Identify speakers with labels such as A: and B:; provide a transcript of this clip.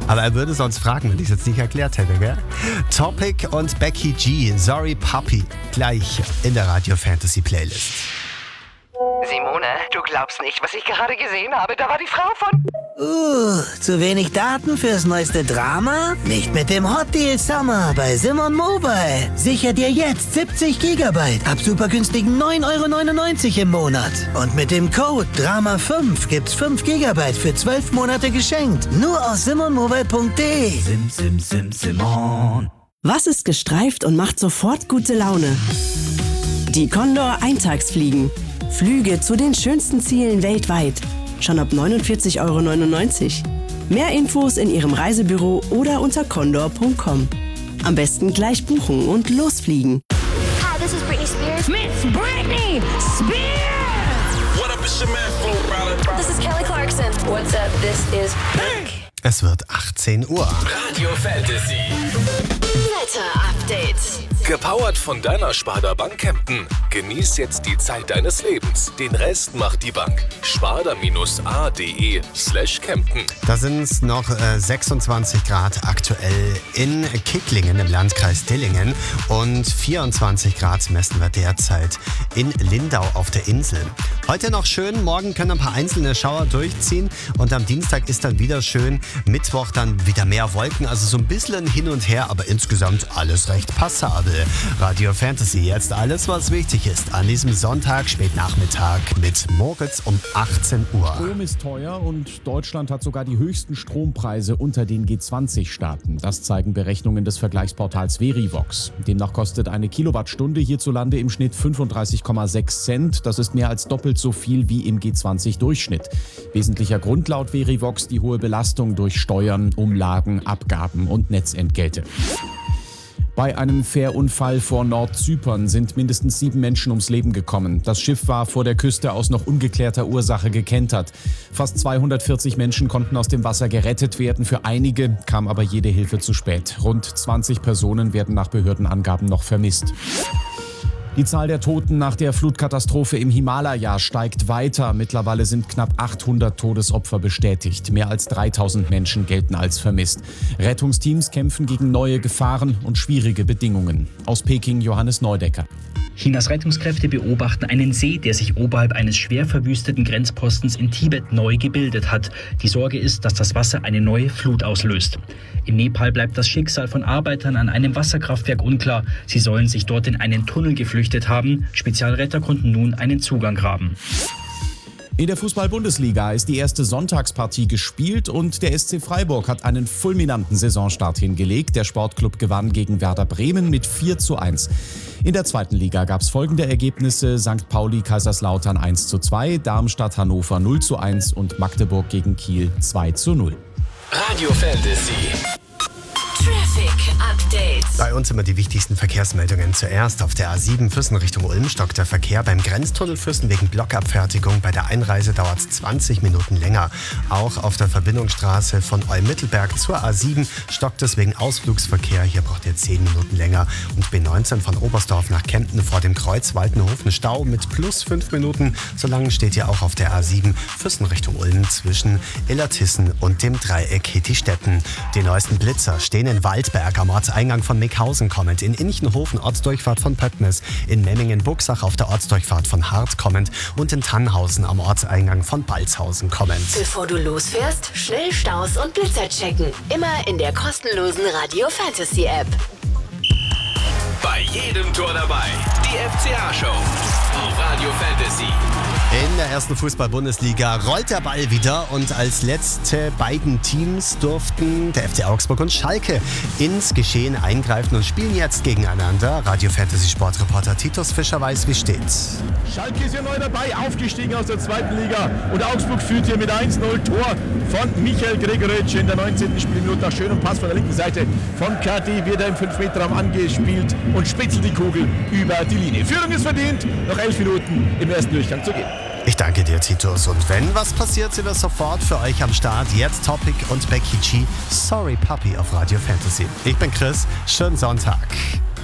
A: Aber er würde sonst fragen, wenn ich es jetzt nicht erklärt hätte, gell? Topic und Becky G, Sorry Puppy, gleich in der Radio Fantasy Playlist.
B: Simone, du glaubst nicht, was ich gerade gesehen habe. Da war die Frau von...
C: Zu wenig Daten fürs neueste Drama? Nicht mit dem Hot Deal Summer bei Simon Mobile. Sicher dir jetzt 70 GB ab super günstigen 9,99 € im Monat. Und mit dem Code DRAMA5 gibt's 5 GB für 12 Monate geschenkt. Nur aus simonmobile.de.
D: Simon. Was ist gestreift und macht sofort gute Laune? Die Condor Eintagsfliegen. Flüge zu den schönsten Zielen weltweit. Schon ab 49,99 €. Mehr Infos in Ihrem Reisebüro oder unter condor.com. Am besten gleich buchen und losfliegen.
E: Hi, this is Britney Spears.
F: Miss Britney Spears!
G: What up, it's your man, Flo Rida.
E: This is Kelly Clarkson.
F: What's up, this is Pink.
A: Es wird 18 Uhr.
G: Radio Fantasy.
E: Wetter-Update.
G: Gepowert von deiner Sparda Bank Kempten. Genieß jetzt die Zeit deines Lebens. Den Rest macht die Bank. sparda-a.de/Kempten.
A: Da sind es noch 26 Grad aktuell in Kicklingen im Landkreis Dillingen und 24 Grad messen wir derzeit in Lindau auf der Insel. Heute noch schön, morgen können ein paar einzelne Schauer durchziehen und am Dienstag ist dann wieder schön. Mittwoch dann wieder mehr Wolken, also so ein bisschen hin und her, aber insgesamt alles recht passabel. Radio Fantasy, jetzt alles, was wichtig ist an diesem Sonntag, Spätnachmittag mit Moritz um 18 Uhr.
H: Strom ist teuer und Deutschland hat sogar die höchsten Strompreise unter den G20-Staaten. Das zeigen Berechnungen des Vergleichsportals Verivox. Demnach kostet eine Kilowattstunde hierzulande im Schnitt 35,6 Cent. Das ist mehr als doppelt so viel wie im G20-Durchschnitt. Wesentlicher Grund laut Verivox die hohe Belastung durch Steuern, Umlagen, Abgaben und Netzentgelte. Bei einem Fährunfall vor Nordzypern sind mindestens 7 Menschen ums Leben gekommen. Das Schiff war vor der Küste aus noch ungeklärter Ursache gekentert. Fast 240 Menschen konnten aus dem Wasser gerettet werden. Für einige kam aber jede Hilfe zu spät. Rund 20 Personen werden nach Behördenangaben noch vermisst. Die Zahl der Toten nach der Flutkatastrophe im Himalaya steigt weiter. Mittlerweile sind knapp 800 Todesopfer bestätigt. Mehr als 3000 Menschen gelten als vermisst. Rettungsteams kämpfen gegen neue Gefahren und schwierige Bedingungen. Aus Peking Johannes Neudecker.
I: Chinas Rettungskräfte beobachten einen See, der sich oberhalb eines schwer verwüsteten Grenzpostens in Tibet neu gebildet hat. Die Sorge ist, dass das Wasser eine neue Flut auslöst. In Nepal bleibt das Schicksal von Arbeitern an einem Wasserkraftwerk unklar. Sie sollen sich dort in einen Tunnel geflüchtet haben. Spezialretter konnten nun einen Zugang graben.
H: In der Fußball-Bundesliga ist die erste Sonntagspartie gespielt und der SC Freiburg hat einen fulminanten Saisonstart hingelegt. Der Sportclub gewann gegen Werder Bremen mit 4:1. In der zweiten Liga gab es folgende Ergebnisse: St. Pauli Kaiserslautern 1:2, Darmstadt Hannover 0:1 und Magdeburg gegen Kiel 2:0.
G: Radio Fantasy.
E: Traffic Update.
A: Bei uns immer die wichtigsten Verkehrsmeldungen. Zuerst auf der A7 Füssen Richtung Ulm stockt der Verkehr beim Grenztunnel Füssen wegen Blockabfertigung. Bei der Einreise dauert es 20 Minuten länger. Auch auf der Verbindungsstraße von Olm-Mittelberg zur A7 stockt es wegen Ausflugsverkehr. Hier braucht ihr 10 Minuten länger. Und B19 von Oberstdorf nach Kempten vor dem Kreuz Waltenhofen Stau mit plus 5 Minuten. So lange steht ihr auch auf der A7 Füssen Richtung Ulm zwischen Illertissen und dem Dreieck Hettistetten. Die neuesten Blitzer stehen in Waldberg am Ortseingang von Meckhausen kommend, in Inchenhofen Ortsdurchfahrt von Pöttmes, in Memmingen-Buxach auf der Ortsdurchfahrt von Hart kommend und in Tannhausen am Ortseingang von Balzhausen kommend.
E: Bevor du losfährst, schnell Staus und Blitzer checken. Immer in der kostenlosen Radio Fantasy App.
G: Bei jedem Tor dabei. Die FCA-Show auf Radio Fantasy.
A: In der ersten Fußball-Bundesliga rollt der Ball wieder und als letzte beiden Teams durften der FC Augsburg und Schalke ins Geschehen eingreifen und spielen jetzt gegeneinander. Radio Fantasy Sportreporter Titus Fischer weiß, wie steht's.
J: Schalke ist ja neu dabei, aufgestiegen aus der zweiten Liga und Augsburg führt hier mit 1:0. Tor von Michael Gregoritsch in der 19. Spielminute. Nach schönem Pass von der linken Seite von Kati wird er im 5-Meter-Raum angespielt und spitzelt die Kugel über die Linie. Führung ist verdient, noch 11 Minuten im ersten Durchgang zu gehen.
A: Ich danke dir, Titus. Und wenn was passiert, sind wir sofort für euch am Start. Jetzt Topic und Becky G. Sorry Puppy auf Radio Fantasy. Ich bin Chris. Schönen Sonntag.